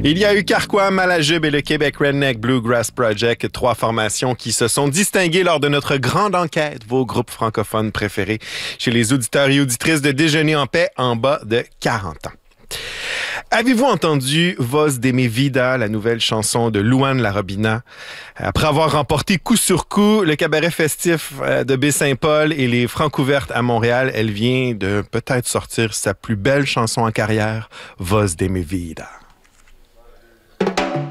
Il y a eu Carquois, Malajube et le Québec Redneck Bluegrass Project, 3 formations qui se sont distinguées lors de notre grande enquête, vos groupes francophones préférés chez les auditeurs et auditrices de Déjeuner en paix en bas de 40 ans. Avez-vous entendu Voz de mi vida, la nouvelle chanson de Louane Larobina? Après avoir remporté coup sur coup le cabaret festif de Baie-Saint-Paul et les Francouvertes à Montréal, elle vient de peut-être sortir sa plus belle chanson en carrière, Voz de mi vida.